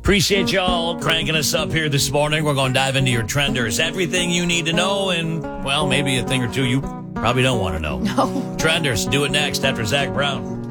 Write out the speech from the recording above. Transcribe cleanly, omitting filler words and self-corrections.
Appreciate y'all cranking us up here this morning. We're going to dive into your trenders. Everything you need to know and, well, maybe a thing or two you probably don't want to know. No. Trenders, do it next after Zach Brown.